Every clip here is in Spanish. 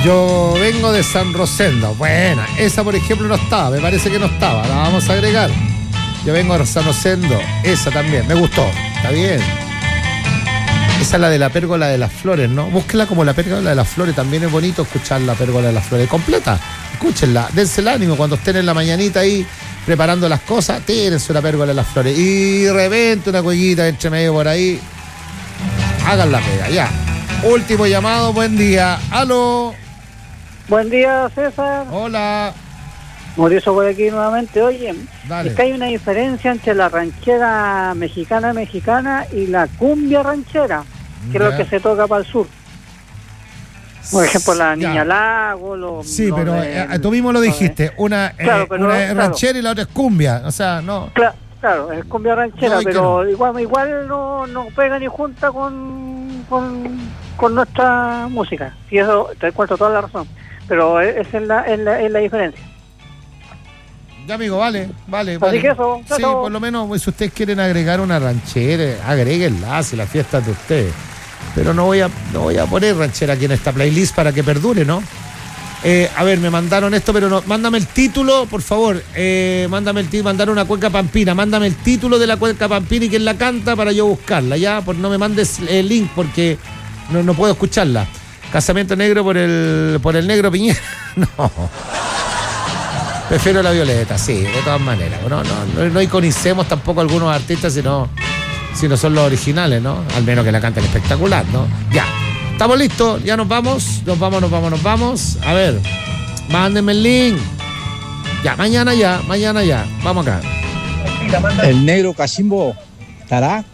Yo vengo de San Rosendo. Buena, esa por ejemplo no estaba, me parece que no estaba, la vamos a agregar. Yo vengo de San Rosendo, esa también, me gustó, está bien. Esa es la de la pérgola de las flores, ¿no? Búsquela como la pérgola de las flores, también es bonito escuchar la pérgola de las flores completa. Escúchenla, dense el ánimo cuando estén en la mañanita ahí preparando las cosas, tírense una pérgola de las flores y de repente una cueguita entre medio por ahí. Hagan la pega, ya. Último llamado, buen día. ¡Aló! Buen día, César. Hola. Mauricio por aquí nuevamente. Oye, Dale. es que hay una diferencia entre la ranchera mexicana y la cumbia ranchera, que es lo que se toca para el sur. Por ejemplo, la Niña Lago. Sí, pero tú mismo lo dijiste. Una, claro, una es ranchera y la otra es cumbia. O sea, no. Claro, es cumbia ranchera, pero no. igual no pega ni junta con nuestra música. Y eso te encuentro toda la razón. Pero esa es la diferencia. Ya, amigo, vale. Así que eso. Sí, por lo menos, si ustedes quieren agregar una ranchera, agréguenla, si la fiesta es de ustedes. Pero no voy a poner ranchera aquí en esta playlist para que perdure, ¿no? A ver, me mandaron esto, pero no. Mándame el título, por favor. Mandar una cueca pampina. Mándame el título de la cueca pampina y quién la canta para yo buscarla, ¿ya? No me mandes el link porque no puedo escucharla. Casamiento negro por el negro Piñera. No. Prefiero la Violeta, sí, de todas maneras. No iconicemos tampoco a algunos artistas si no son los originales, ¿no? Al menos que la canten espectacular, ¿no? Ya. Estamos listos, ya nos vamos. A ver, mándenme el link. Ya, mañana ya. Vamos acá. El negro Cachimbo estará.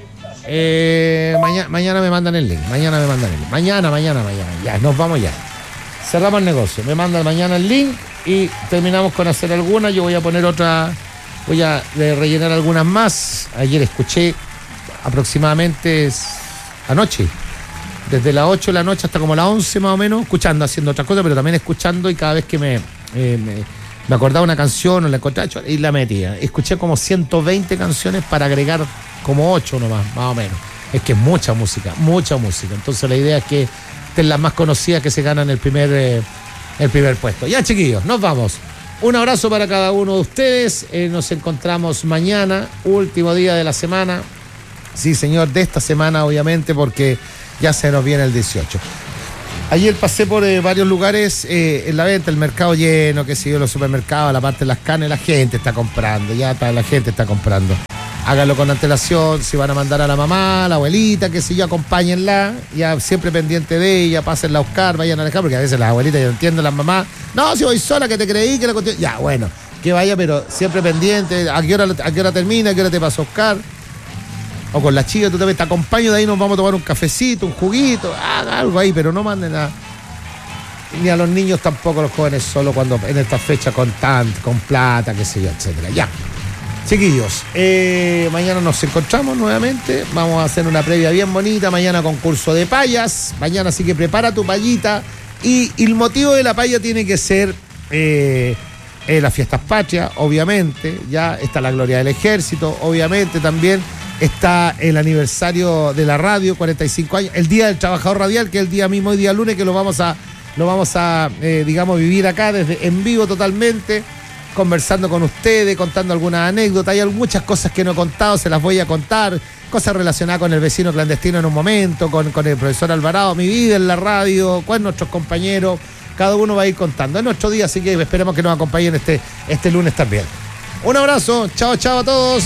Mañana me mandan el link. Mañana. Ya, nos vamos ya. Cerramos el negocio. Me mandan mañana el link y terminamos con hacer algunas. Yo voy a poner otra. Voy a rellenar algunas más. Ayer escuché aproximadamente anoche. Desde las 8 de la noche hasta como las 11 más o menos, escuchando, haciendo otras cosas, pero también escuchando, y cada vez que me acordaba una canción o la encontraba y la metía. Escuché como 120 canciones para agregar como 8 nomás, más o menos. Es que es mucha música. Entonces la idea es que estén las más conocidas que se ganan el primer puesto. Ya, chiquillos, nos vamos. Un abrazo para cada uno de ustedes. Nos encontramos mañana, último día de la semana. Sí, señor, de esta semana, obviamente, porque ya se nos viene el 18. Ayer pasé por varios lugares en la venta, el mercado lleno, que sé yo, los supermercados, la parte de las carnes, la gente está comprando, la gente está comprando. Háganlo con antelación, si van a mandar a la mamá, a la abuelita, que sé yo, acompáñenla, ya siempre pendiente de ella, pásenla a buscar, vayan a dejar, porque a veces las abuelitas, yo entiendo, las mamás, no, si voy sola, que te creí, que la cuestión, ya, bueno, que vaya, pero siempre pendiente, a qué hora termina, a qué hora te paso a buscar. O con la chica, tú también te acompaño, de ahí nos vamos a tomar un cafecito, un juguito, algo ahí, pero no manden ni a los niños tampoco, los jóvenes, solo cuando en esta fecha con plata, qué sé yo, etcétera. Ya, chiquillos, mañana nos encontramos nuevamente, vamos a hacer una previa bien bonita, mañana concurso de payas, mañana sí que prepara tu payita, y el motivo de la paya tiene que ser las fiestas patrias, obviamente, ya está la gloria del ejército, obviamente también. Está el aniversario de la radio, 45 años, el Día del Trabajador Radial, que es el día mismo, hoy día lunes, que lo vamos a vivir acá en vivo totalmente, conversando con ustedes, contando algunas anécdotas. Hay muchas cosas que no he contado, se las voy a contar, cosas relacionadas con el vecino clandestino en un momento, con el profesor Alvarado, mi vida en la radio, con nuestros compañeros, cada uno va a ir contando. Es nuestro día, así que esperemos que nos acompañen este lunes también. Un abrazo, chao a todos.